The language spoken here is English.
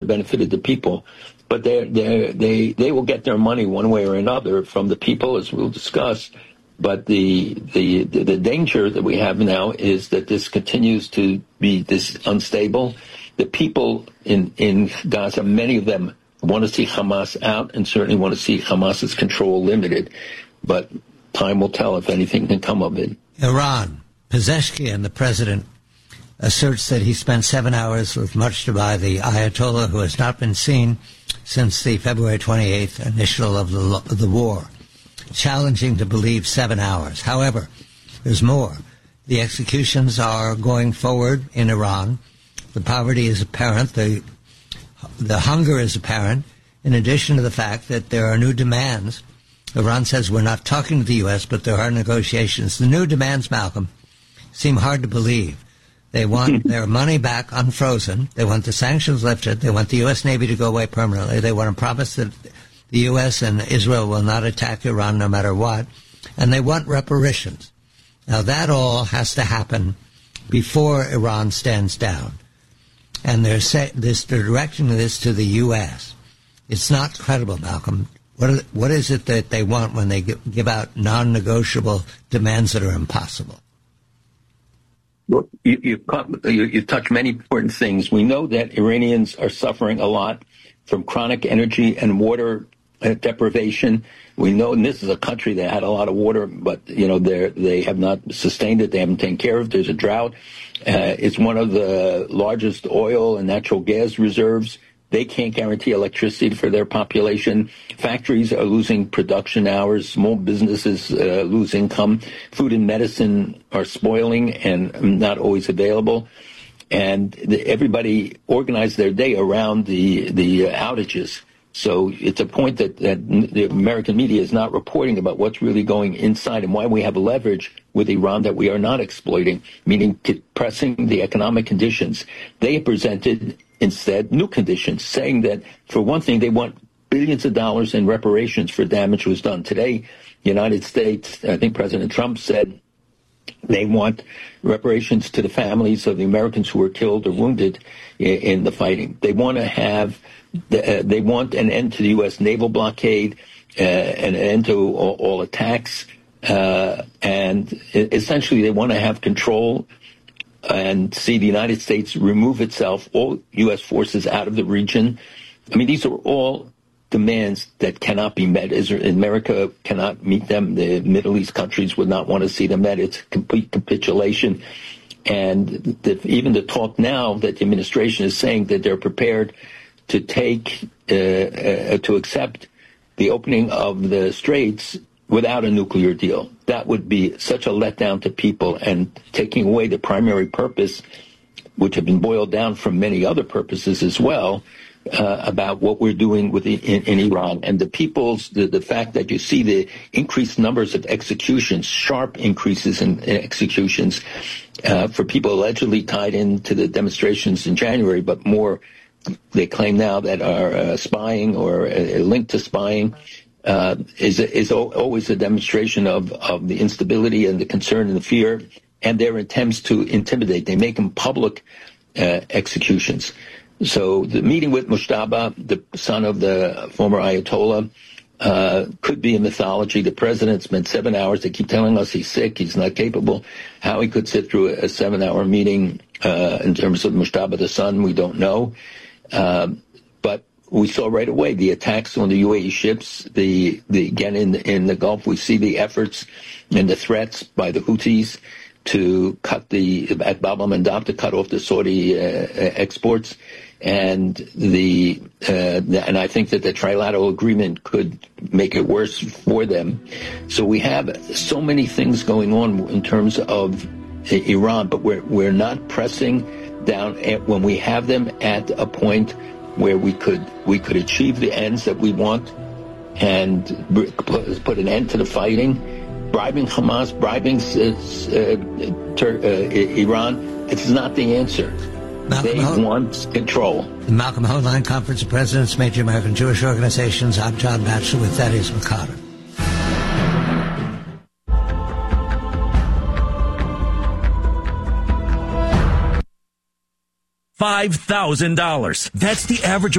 benefited the people. But they will get their money one way or another from the people, as we'll discuss. But the danger that we have now is that this continues to be this unstable. The people in Gaza, many of them want to see Hamas out and certainly want to see Hamas's control limited. But time will tell if anything can come of it. Iran. Pezeshkian, the president, asserts that he spent 7 hours with Mujtaba, the Ayatollah, who has not been seen since the February 28th initial of the war. Challenging to believe 7 hours. However, there's more. The executions are going forward in Iran. The poverty is apparent. The hunger is apparent, in addition to the fact that there are new demands. Iran says we're not talking to the U.S., but there are negotiations. The new demands, Malcolm, seem hard to believe. They want their money back unfrozen. They want the sanctions lifted. They want the U.S. Navy to go away permanently. They want a promise that the U.S. and Israel will not attack Iran no matter what. And they want reparations. Now, that all has to happen before Iran stands down. And they're directing this to the U.S. It's not credible, Malcolm. What is it that they want when they give out non-negotiable demands that are impossible? Well, you touched many important things. We know that Iranians are suffering a lot from chronic energy and water deprivation. We know, and this is a country that had a lot of water, but they have not sustained it. They haven't taken care of it. There's a drought. It's one of the largest oil and natural gas reserves. They can't guarantee electricity for their population. Factories are losing production hours. Small businesses lose income. Food and medicine are spoiling and not always available. And everybody organized their day around the outages. So it's a point that the American media is not reporting about what's really going inside and why we have leverage with Iran that we are not exploiting, meaning depressing the economic conditions. They have presented instead new conditions, saying that, for one thing, they want billions of dollars in reparations for damage was done. Today, the United States, I think President Trump said they want reparations to the families of the Americans who were killed or wounded in the fighting. They want to have, they want an end to the U.S. naval blockade, an end to all attacks, and essentially they want to have control and see the United States remove itself, all U.S. forces out of the region. I mean, these are all demands that cannot be met. America cannot meet them. The Middle East countries would not want to see them met. It's complete capitulation. And even the talk now that the administration is saying that they're prepared to to accept the opening of the straits without a nuclear deal. That would be such a letdown to people and taking away the primary purpose, which have been boiled down from many other purposes as well, about what we're doing in Iran. And the fact that you see the increased numbers of executions, sharp increases in executions for people allegedly tied into the demonstrations in January, but more they claim now that are spying or linked to spying, is always a demonstration of the instability and the concern and the fear and their attempts to intimidate. They make them public executions. So the meeting with Mujtaba, the son of the former Ayatollah, could be a mythology. The president spent 7 hours. They keep telling us he's sick, he's not capable. How he could sit through a 7-hour meeting in terms of Mujtaba, the son, we don't know. But we saw right away the attacks on the UAE ships. Again in the Gulf, we see the efforts and the threats by the Houthis to at Bab al-Mandab to cut off the Saudi exports, and and I think that the trilateral agreement could make it worse for them. So we have so many things going on in terms of Iran, but we're not pressing down when we have them at a point where we could achieve the ends that we want and put an end to the fighting. Bribing Hamas, bribing Iran, it's not the answer. They want control. The Malcolm Hoenlein Conference of Presidents, Major American Jewish Organizations. I'm John Batchelor with Thaddeus McConnor. $5,000. That's the average